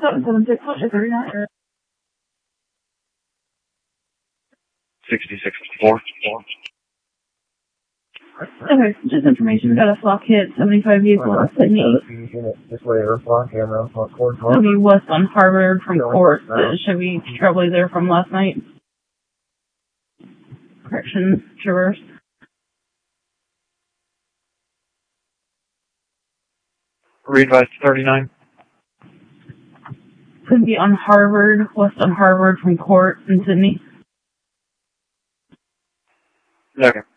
776, what's your 39? 66-4. Okay, just information. We got a flock hit, 75 vehicle left at me. It'll be west on Harvard from Court. Chevy Trailblazer from last night. Correction, Traverse. Readvise 39. Could be on Harvard, west on Harvard from Court in Sydney. Okay.